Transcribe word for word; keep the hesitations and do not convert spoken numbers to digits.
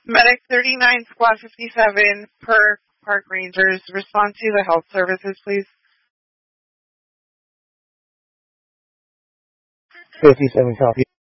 Medic thirty-nine, Squad fifty-seven, per Park Rangers. Respond to the health services, please. fifty-seven, copy.